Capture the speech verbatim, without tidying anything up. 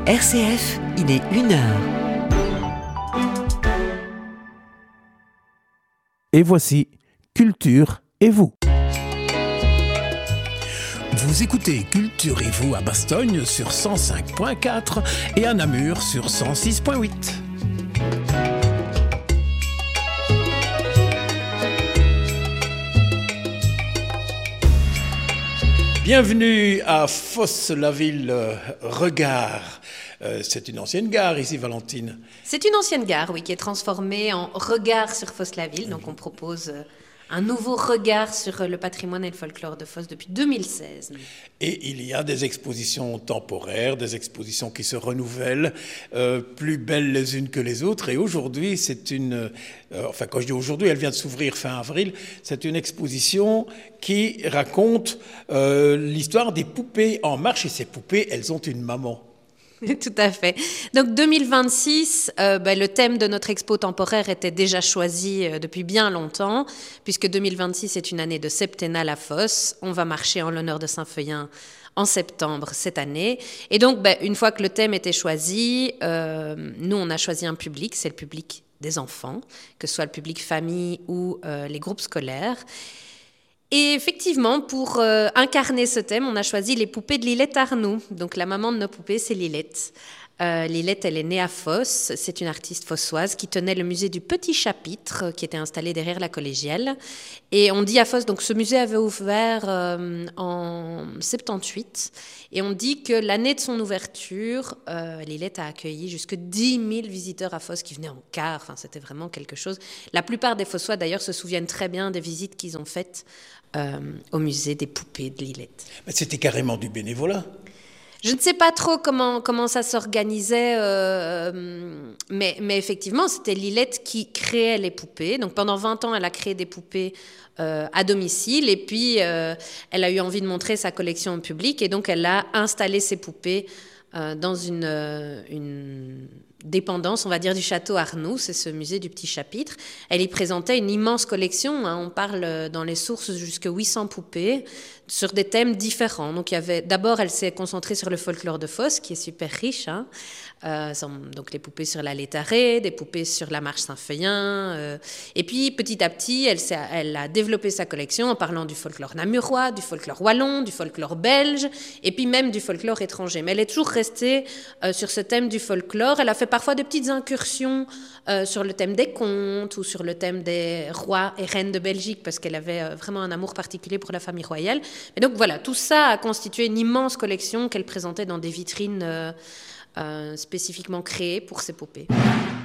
R C F, il est une heure. Et voici Culture et vous. Vous écoutez Culture et vous à Bastogne sur cent cinq virgule quatre et à Namur sur cent six virgule huit. Bienvenue à Fosse-la-Ville Regard. Euh, c'est une ancienne gare ici, Valentine. C'est une ancienne gare, oui, qui est transformée en regard sur Fosse-la-Ville. Donc on propose euh, un nouveau regard sur le patrimoine et le folklore de Fosse depuis deux mille seize. Et il y a des expositions temporaires, des expositions qui se renouvellent, euh, plus belles les unes que les autres. Et aujourd'hui, c'est une... Euh, enfin, quand je dis aujourd'hui, elle vient de s'ouvrir fin avril. C'est une exposition qui raconte euh, l'histoire des poupées en marche. Et ces poupées, elles ont une maman. Tout à fait. Donc deux mille vingt-six, euh, ben, le thème de notre expo temporaire était déjà choisi euh, depuis bien longtemps, puisque deux mille vingt-six est une année de septennale à Fosse. On va marcher en l'honneur de Saint-Feuillin en septembre cette année. Et donc, ben, une fois que le thème était choisi, euh, nous, on a choisi un public, c'est le public des enfants, que ce soit le public famille ou euh, les groupes scolaires. Et effectivement, pour euh, incarner ce thème, on a choisi les poupées de Lilette Arnoux. Donc la maman de nos poupées, c'est Lilette. Euh, Lilette, elle est née à Fosse. C'est une artiste fossoise qui tenait le musée du Petit Chapitre, euh, qui était installé derrière la collégiale. Et on dit à Fosse, donc ce musée avait ouvert euh, en soixante-dix-huit. Et on dit que l'année de son ouverture, euh, Lilette a accueilli jusque dix mille visiteurs à Fosse qui venaient en car. Enfin, c'était vraiment quelque chose. La plupart des Fossois, d'ailleurs, se souviennent très bien des visites qu'ils ont faites Euh, au musée des poupées de Lilette. Mais c'était carrément du bénévolat. Je ne sais pas trop comment, comment ça s'organisait, euh, mais, mais effectivement, c'était Lilette qui créait les poupées. Donc pendant vingt ans, elle a créé des poupées euh, à domicile, et puis euh, elle a eu envie de montrer sa collection au public, et donc elle a installé ses poupées euh, dans une... Euh, une dépendance, on va dire, du château Arnoux, c'est ce musée du Petit Chapitre. Elle y présentait une immense collection, hein, on parle dans les sources jusqu'à huit cents poupées, sur des thèmes différents. Donc il y avait, d'abord, elle s'est concentrée sur le folklore de Fosse, qui est super riche, hein. Euh, donc les poupées sur la Létarée, des poupées sur la marche Saint-Feuillin, euh, et puis petit à petit, elle, s'est, elle a développé sa collection en parlant du folklore namurois, du folklore wallon, du folklore belge, et puis même du folklore étranger. Mais elle est toujours restée euh, sur ce thème du folklore. Elle a fait parfois des petites incursions euh, sur le thème des contes ou sur le thème des rois et reines de Belgique, parce qu'elle avait euh, vraiment un amour particulier pour la famille royale. Et donc voilà, tout ça a constitué une immense collection qu'elle présentait dans des vitrines euh, euh, spécifiquement créées pour ses poupées.